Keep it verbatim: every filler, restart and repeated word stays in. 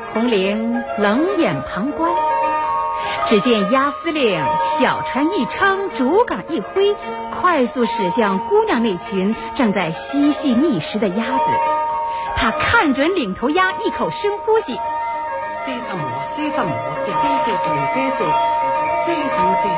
红绫冷眼旁观，只见押司令小船一撑，竹竿一挥，快速驶向姑娘那群正在嬉戏觅食的鸭子。他看准领头鸭，一口深呼吸， 些沉和些沉和嘅些些成些些，些成些